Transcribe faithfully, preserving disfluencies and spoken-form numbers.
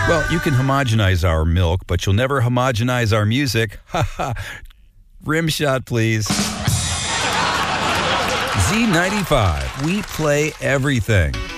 Well, you can homogenize our milk, but you'll never homogenize our music. Ha ha. Rim shot, please. Z ninety-five. We play everything.